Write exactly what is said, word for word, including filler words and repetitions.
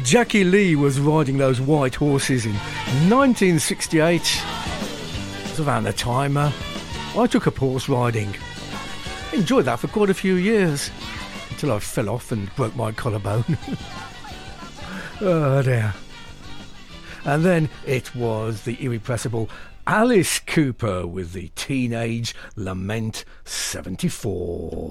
Jackie Lee was riding those white horses in nineteen sixty-eight. It was around the time uh, I took up horse riding. Enjoyed that for quite a few years until I fell off and broke my collarbone. Oh dear. And then it was the irrepressible Alice Cooper with the Teenage Lament seventy-four.